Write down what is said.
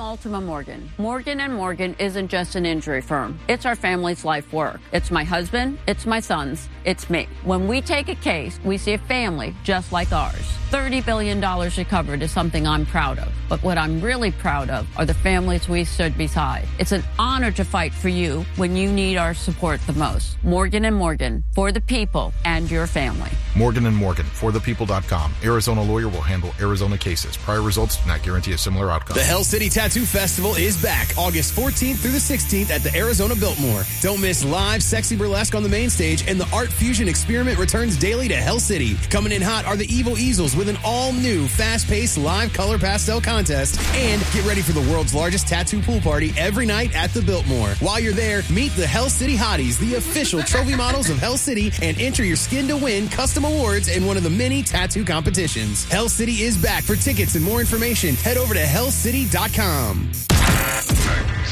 Altima Morgan. Morgan & Morgan isn't just an injury firm. It's our family's life work. It's my husband, it's my sons, it's me. When we take a case, we see a family just like ours. $30 billion recovered is something I'm proud of. But what I'm really proud of are the families we stood beside. It's an honor to fight for you when you need our support the most. Morgan & Morgan, for the people and your family. Morgan & Morgan, forthepeople.com. Arizona lawyer will handle Arizona cases. Prior results do not guarantee a similar outcome. The Hell City Tattoo Festival is back August 14th through the 16th at the Arizona Biltmore. Don't miss live sexy burlesque on the main stage, and the Art Fusion Experiment returns daily to Hell City. Coming in hot are the Evil Easels with an all-new, fast-paced live color pastel contest. And get ready for the world's largest tattoo pool party every night at the Biltmore. While you're there, meet the Hell City Hotties, the official trophy models of Hell City, and enter your skin to win custom awards in one of the many tattoo competitions. Hell City is back. For tickets and more information, head over to hellcity.com.